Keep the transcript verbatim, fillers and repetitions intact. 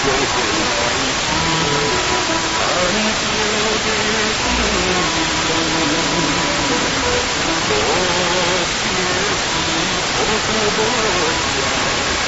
又会开始长久的幸福。多谢是错过。